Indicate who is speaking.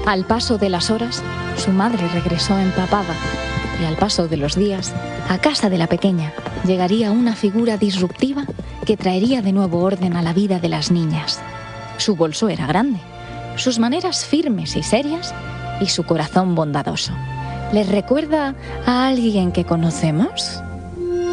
Speaker 1: Al paso de las horas, su madre regresó empapada y al paso de los días, a casa de la pequeña llegaría una figura disruptiva que traería de nuevo orden a la vida de las niñas. Su bolso era grande, sus maneras firmes y serias y su corazón bondadoso. ¿Les recuerda a alguien que conocemos?